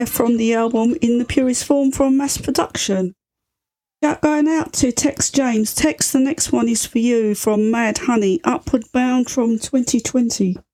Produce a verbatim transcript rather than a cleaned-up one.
from the album In the Purest Form from Mass Production. Shout going out to Tex James. Tex, the next one is for you from Mad Honey, Upward Bound from twenty twenty.